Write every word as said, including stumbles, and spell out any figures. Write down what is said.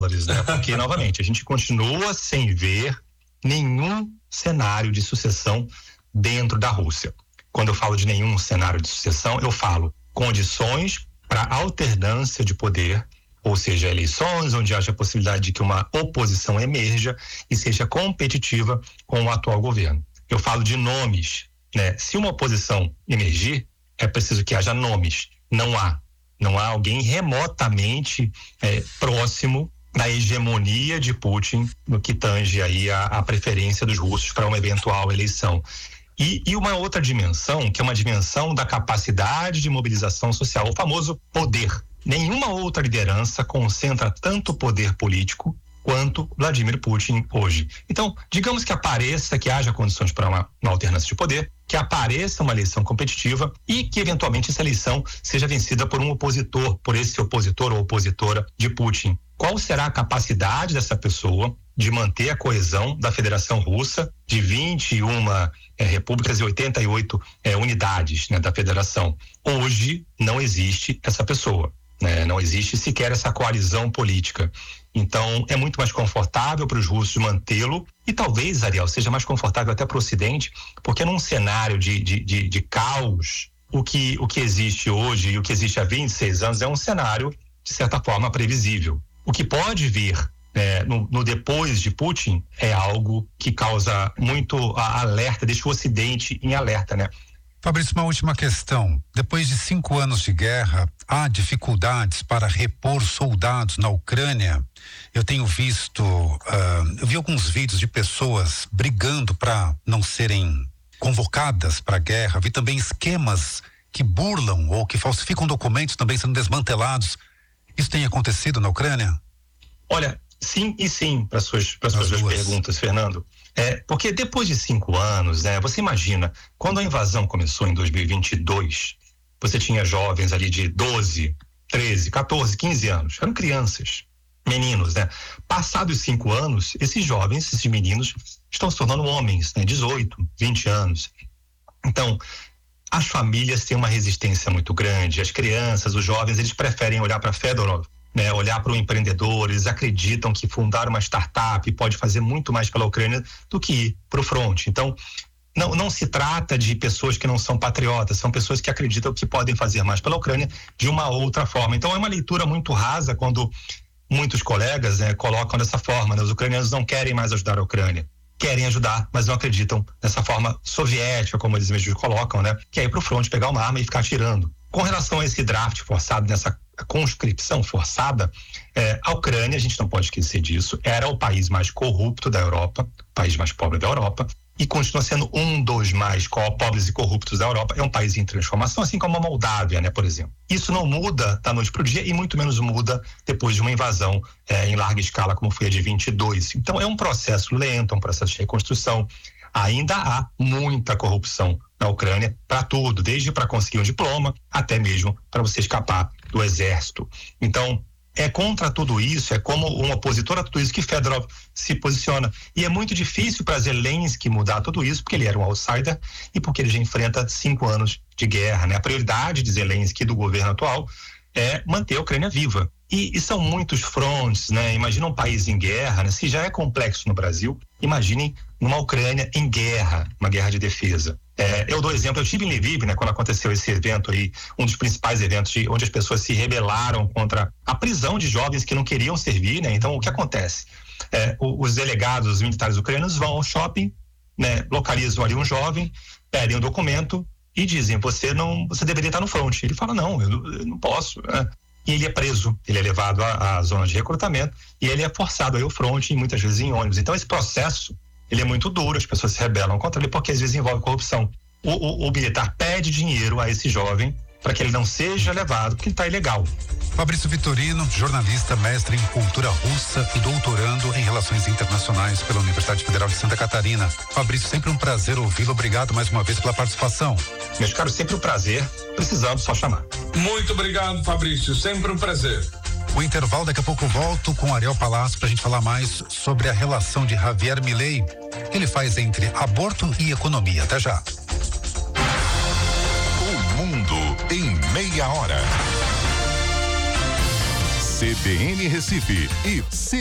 né? Porque, novamente, a gente continua sem ver nenhum cenário de sucessão dentro da Rússia. Quando eu falo de nenhum cenário de sucessão, eu falo condições para alternância de poder, ou seja, eleições onde haja a possibilidade de que uma oposição emerja e seja competitiva com o atual governo. Eu falo de nomes, né? Se uma oposição emergir, é preciso que haja nomes. Não há. Não há alguém remotamente é, próximo da hegemonia de Putin no que tange aí a, a preferência dos russos para uma eventual eleição. E, e uma outra dimensão, que é uma dimensão da capacidade de mobilização social, o famoso poder. Nenhuma outra liderança concentra tanto poder político quanto Vladimir Putin hoje. Então, digamos que apareça, que haja condições para uma, uma alternância de poder, que apareça uma eleição competitiva e que eventualmente essa eleição seja vencida por um opositor, por esse opositor ou opositora de Putin. Qual será a capacidade dessa pessoa de manter a coesão da Federação Russa de vinte e uma é, repúblicas e oitenta e oito é, unidades, né, da Federação? Hoje não existe essa pessoa, né? Não existe sequer essa coalizão política. Então é muito mais confortável para os russos mantê-lo e talvez, Ariel, seja mais confortável até para o Ocidente, porque num cenário de, de, de, de caos, o que, o que existe hoje e o que existe há vinte e seis anos é um cenário, de certa forma, previsível. O que pode vir é, no, no depois de Putin é algo que causa muito alerta, deixa o Ocidente em alerta, né? Fabrício, uma última questão. Depois de cinco anos de guerra, há dificuldades para repor soldados na Ucrânia? Eu tenho visto, uh, eu vi alguns vídeos de pessoas brigando para não serem convocadas para a guerra. Vi também esquemas que burlam ou que falsificam documentos também sendo desmantelados. Isso tem acontecido na Ucrânia? Olha, sim e sim, para suas, para suas duas perguntas, Fernando. É, porque depois de cinco anos, né, você imagina, quando a invasão começou em dois mil e vinte e dois, você tinha jovens ali de doze, treze, quatorze, quinze anos, eram crianças, meninos, né? Passados cinco anos, esses jovens, esses meninos, estão se tornando homens, né? dezoito, vinte anos. Então, as famílias têm uma resistência muito grande, as crianças, os jovens, eles preferem olhar para Fedorov, né, olhar para o empreendedor. Eles acreditam que fundar uma startup pode fazer muito mais pela Ucrânia do que ir para o front. Então, não, não se trata de pessoas que não são patriotas, são pessoas que acreditam que podem fazer mais pela Ucrânia de uma outra forma. Então, é uma leitura muito rasa quando muitos colegas, né, colocam dessa forma, né, os ucranianos não querem mais ajudar a Ucrânia. Querem ajudar, mas não acreditam nessa forma soviética, como eles mesmos colocam, né, que é ir para o front, pegar uma arma e ficar atirando. Com relação a esse draft forçado, nessa conscrição forçada, é, a Ucrânia, a gente não pode esquecer disso, era o país mais corrupto da Europa, o país mais pobre da Europa, e continua sendo um dos mais pobres e corruptos da Europa. É um país em transformação, assim como a Moldávia, né, por exemplo. Isso não muda da noite para o dia e muito menos muda depois de uma invasão é, em larga escala, como foi a de vinte e dois. Então é um processo lento, é um processo de reconstrução. Ainda há muita corrupção na Ucrânia para tudo, desde para conseguir um diploma até mesmo para você escapar do exército. Então, é contra tudo isso, é como um opositor a tudo isso que Fedorov se posiciona. E é muito difícil para Zelensky mudar tudo isso, porque ele era um outsider e porque ele já enfrenta cinco anos de guerra, né? A prioridade de Zelensky e do governo atual é manter a Ucrânia viva. E, e são muitos frontes, né? Imagina um país em guerra, né? Se já é complexo no Brasil, imaginem numa Ucrânia em guerra, uma guerra de defesa. É, eu dou exemplo, eu estive em Lviv, né, quando aconteceu esse evento aí, um dos principais eventos de, onde as pessoas se rebelaram contra a prisão de jovens que não queriam servir, né? Então, o que acontece? É, os delegados, os militares ucranianos vão ao shopping, né, localizam ali um jovem, pedem um documento e dizem, você não, você deveria estar no front. Ele fala, não, eu, eu não posso, né? E ele é preso, ele é levado à, à zona de recrutamento e ele é forçado aí ao front, e muitas vezes em ônibus. Então, esse processo, ele é muito duro, as pessoas se rebelam contra ele porque às vezes envolve corrupção. O, o, o militar pede dinheiro a esse jovem para que ele não seja levado, porque ele está ilegal. Fabrício Vitorino, jornalista, mestre em cultura russa e doutorando em relações internacionais pela Universidade Federal de Santa Catarina. Fabrício, sempre um prazer ouvi-lo. Obrigado mais uma vez pela participação. Meus caros, sempre um prazer. Precisando, só chamar. Muito obrigado, Fabrício. Sempre um prazer. O intervalo, daqui a pouco eu volto com Ariel Palácio para a gente falar mais sobre a relação de Javier Milei que ele faz entre aborto e economia. Até já. O mundo em meia hora. C B N Recife e C